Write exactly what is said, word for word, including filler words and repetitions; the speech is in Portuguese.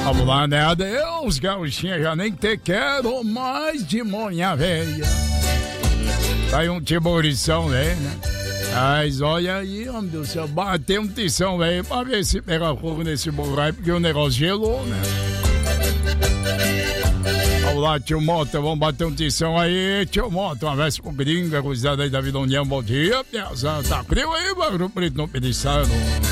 Vamos lá, né? Adeus, gauchinha, já nem te quero mais de monha velha. Tá aí um tiburição, velho, né? Mas olha aí, homem do céu, bateu um tição, velho, pra ver se pega fogo nesse burro aí, porque o negócio gelou, né? Vamos lá, tio Mota, vamos bater um tição aí, tio Mota, uma vez com gringa, coisada aí da Vida União, bom dia, piazada, tá frio aí, Barro Preto no Pediçado.